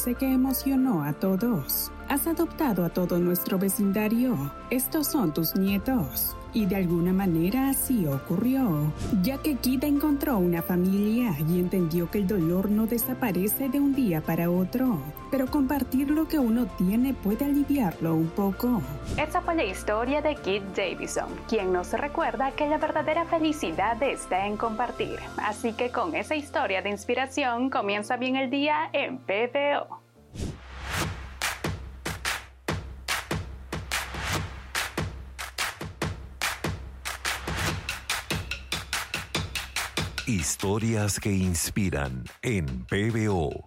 parece que emocionó a todos. Has adoptado a todo nuestro vecindario. Estos son tus nietos. Y de alguna manera así ocurrió, ya que Kid encontró una familia y entendió que el dolor no desaparece de un día para otro, pero compartir lo que uno tiene puede aliviarlo un poco. Esa fue la historia de Kid Davidson, quien nos recuerda que la verdadera felicidad está en compartir. Así que con esa historia de inspiración comienza bien el día en PBO. Historias que inspiran en PBO.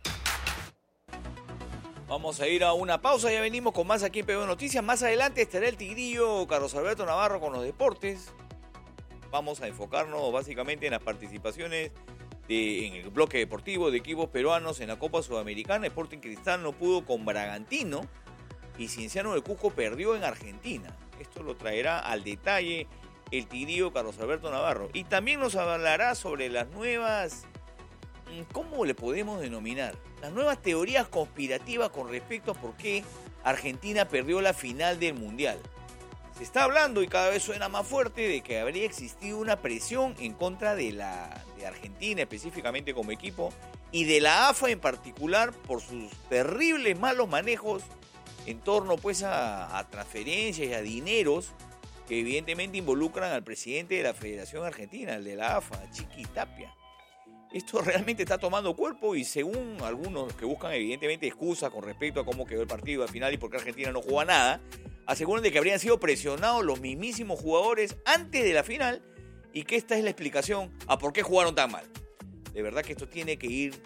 Vamos a ir a una pausa, ya venimos con más aquí en PBO Noticias. Más adelante estará el tigrillo Carlos Alberto Navarro con los deportes. Vamos a enfocarnos básicamente en las participaciones en el bloque deportivo de equipos peruanos en la Copa Sudamericana. Sporting Cristal no pudo con Bragantino y Cienciano del Cusco perdió en Argentina. Esto lo traerá al detalle el tigrillo Carlos Alberto Navarro. Y también nos hablará sobre las nuevas, ¿cómo le podemos denominar? Las nuevas teorías conspirativas con respecto a por qué Argentina perdió la final del Mundial. Se está hablando y cada vez suena más fuerte de que habría existido una presión en contra de Argentina específicamente como equipo y de la AFA en particular por sus terribles malos manejos en torno pues a transferencias y a dineros que evidentemente involucran al presidente de la Federación Argentina, el de la AFA, Chiqui Tapia. Esto realmente está tomando cuerpo y según algunos que buscan evidentemente excusas con respecto a cómo quedó el partido al final y por qué Argentina no jugó nada, aseguran de que habrían sido presionados los mismísimos jugadores antes de la final y que esta es la explicación a por qué jugaron tan mal. De verdad que esto tiene que ir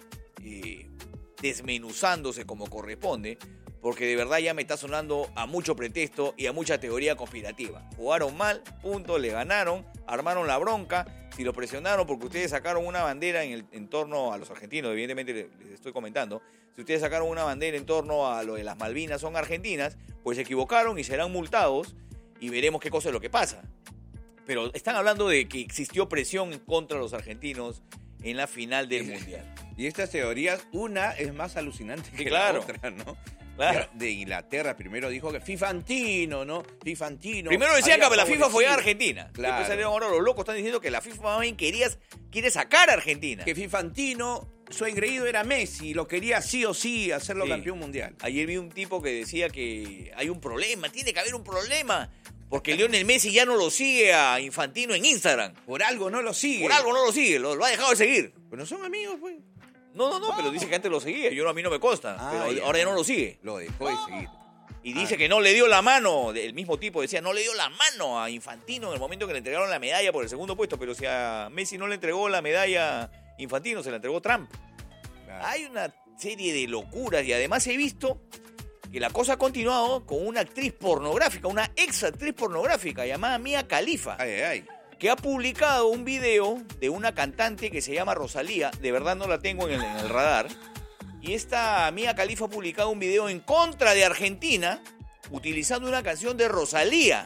desmenuzándose como corresponde, porque de verdad ya me está sonando a mucho pretexto y a mucha teoría conspirativa. Jugaron mal, punto, le ganaron, armaron la bronca. Si lo presionaron porque ustedes sacaron una bandera en torno a los argentinos, evidentemente les estoy comentando, si ustedes sacaron una bandera en torno a lo de las Malvinas son argentinas, pues se equivocaron y serán multados y veremos qué cosa es lo que pasa. Pero están hablando de que existió presión contra los argentinos en la final del Mundial. Y estas teorías, una es más alucinante que claro, la otra, ¿no? Claro. De Inglaterra primero dijo que Fifantino, ¿no? Fifantino. Primero decían que la FIFA fue a Argentina. Claro. Después salieron ahora los locos, están diciendo que la FIFA más bien quiere sacar a Argentina. Que Fifantino, su engreído era Messi, lo quería sí o sí hacerlo campeón mundial. Ayer vi un tipo que decía que hay un problema, tiene que haber un problema. Porque Lionel Messi ya no lo sigue a Infantino en Instagram. Por algo no lo sigue. Por algo no lo sigue, lo ha dejado de seguir. Pero son amigos, pues. No, pero dice que antes lo seguía. A mí no me consta. Pero ahora ya no lo sigue. Lo dejó de seguir. Y dice que no le dio la mano. El mismo tipo decía, no le dio la mano a Infantino en el momento que le entregaron la medalla por el segundo puesto. Pero si a Messi no le entregó la medalla Infantino, se la entregó Trump. Claro. Hay una serie de locuras y además he visto que la cosa ha continuado con una actriz pornográfica, una ex actriz pornográfica llamada Mia Khalifa. Que ha publicado un video de una cantante que se llama Rosalía. De verdad no la tengo en el radar. Y esta Mia Khalifa ha publicado un video en contra de Argentina utilizando una canción de Rosalía.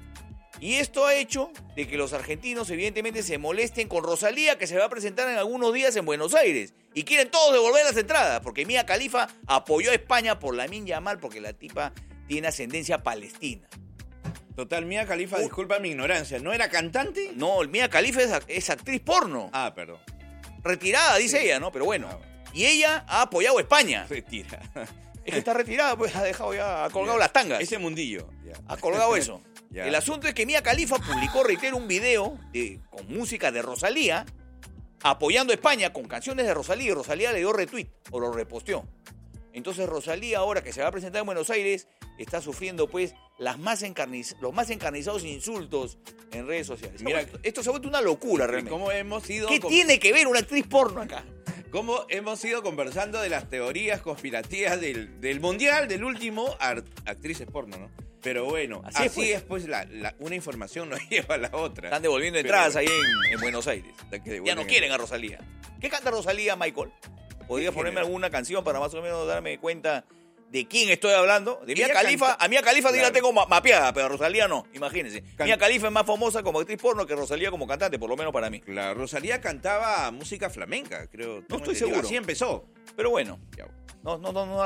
Y esto ha hecho de que los argentinos evidentemente se molesten con Rosalía, que se va a presentar en algunos días en Buenos Aires. Y quieren todos devolver las entradas, porque Mia Khalifa apoyó a España por Lamine Yamal, porque la tipa tiene ascendencia palestina. Total, Mia Khalifa, disculpa mi ignorancia, ¿no era cantante? No, Mia Khalifa es actriz porno. Ah, perdón. Retirada, dice ella, ¿no? Pero bueno. Y ella ha apoyado a España. Retirada. Es que está retirada, pues ha dejado ya, ha colgado las tangas. Ese mundillo. Ha colgado eso. El asunto es que Mia Khalifa publicó, reitero, un video con música de Rosalía, apoyando a España con canciones de Rosalía, y Rosalía le dio retweet o lo reposteó. Entonces Rosalía, ahora que se va a presentar en Buenos Aires, está sufriendo pues los más encarnizados insultos en redes sociales. Mira, esto se ha vuelto una locura realmente. ¿Cómo hemos ido ¿Qué tiene que ver una actriz porno acá? ¿Cómo hemos ido conversando de las teorías conspirativas del Mundial, del último, actrices porno, ¿no? Pero bueno, así es pues una información nos lleva a la otra. Están devolviendo entradas ahí en Buenos Aires. Ya no quieren a Rosalía. ¿Qué canta Rosalía, Michael? ¿Podrías ponerme alguna canción para más o menos darme cuenta de quién estoy hablando? De Mia Khalifa. A Mia Khalifa sí la tengo mapeada, pero a Rosalía no, imagínense. Mia Khalifa es más famosa como actriz porno que Rosalía como cantante, por lo menos para mí. La Rosalía cantaba música flamenca, creo. No estoy seguro. Así empezó. Pero bueno, no